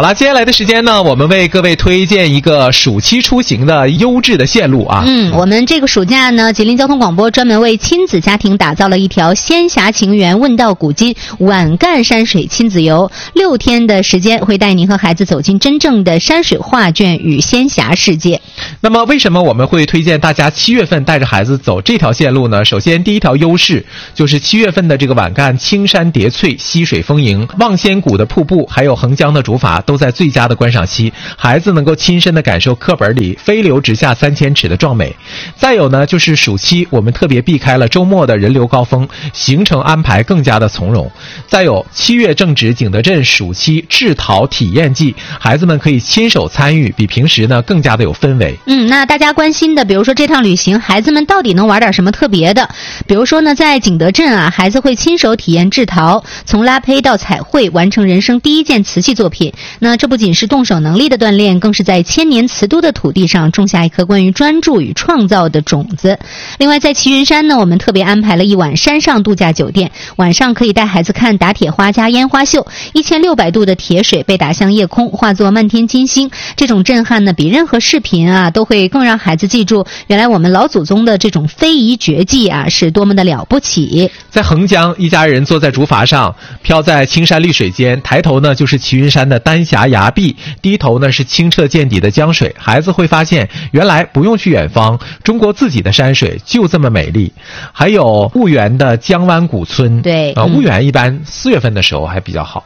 好了，接下来的时间呢，我们为各位推荐一个暑期出行的优质的线路啊。 我们这个暑假呢，吉林交通广播专门为亲子家庭打造了一条仙侠情缘、问道古今、晚干山水亲子游，6天的时间会带您和孩子走进真正的山水画卷与仙侠世界。 那么为什么我们会推荐大家7月份带着孩子走这条线路呢？首先第一条优势就是7月份的这个晚干青山叠翠、溪水丰盈，望仙谷的瀑布还有横江的竹筏都在最佳的观赏期，孩子能够亲身的感受课本里飞流直下3000尺的壮美。再有呢，就是暑期我们特别避开了周末的人流高峰，行程安排更加的从容。再有7月正值景德镇暑期制陶体验季，孩子们可以亲手参与，比平时呢更加的有氛围。 那大家关心的，比如说这趟旅行孩子们到底能玩点什么特别的？比如说呢，在景德镇啊，孩子会亲手体验制陶，从拉胚到彩绘，完成人生第一件瓷器作品。那这不仅是动手能力的锻炼，更是在千年瓷都的土地上种下一颗关于专注与创造的种子。另外在齐云山呢，我们特别安排了一晚山上度假酒店，晚上可以带孩子看打铁花加烟花秀，1600度的铁水被打向夜空，化作漫天金星。这种震撼呢，比任何视频啊都会更让孩子记住，原来我们老祖宗的这种非遗绝技啊是多么的了不起。 在横江，一家人坐在竹筏上，飘在青山绿水间，抬头呢就是齐云山的丹霞崖壁，低头呢是清澈见底的江水。孩子会发现，原来不用去远方，中国自己的山水就这么美丽。还有婺源的江湾古村， 对， 婺源一般4月份的时候还比较好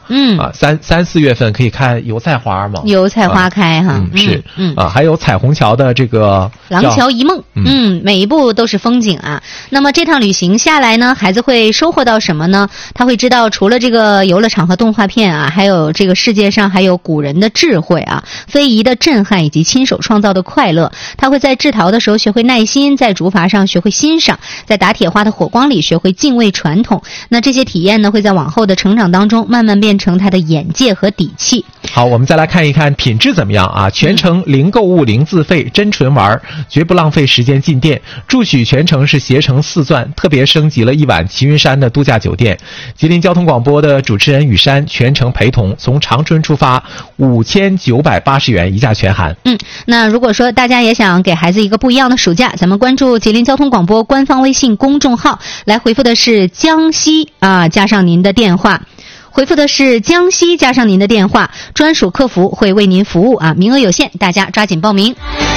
，3、4月份可以看油菜花嘛， 油菜花开哈， 还有彩虹桥的这个廊桥一梦，每一步都是风景啊。那么这趟旅行下来呢，孩子会收获到什么呢？他会知道除了这个游乐场和动画片啊，还有这个世界上还有古人的智慧啊，非遗的震撼以及亲手创造的快乐。他会在制陶的时候学会耐心，在竹筏上学会欣赏，在打铁花的火光里学会敬畏传统。那这些体验呢，会在往后的成长当中慢慢变成他的眼界和底气。 好，我们再来看一看品质怎么样啊？全程零购物、零自费，真纯玩，绝不浪费时间进店。住取全程是携程4钻，特别升级了一晚齐云山的度假酒店。吉林交通广播的主持人雨山全程陪同，从长春出发，5980元一价全含。 那如果说大家也想给孩子一个不一样的暑假，咱们关注吉林交通广播官方微信公众号，来回复的是江西加上您的电话。回复的是江西加上您的电话，专属客服会为您服务啊，名额有限，大家抓紧报名。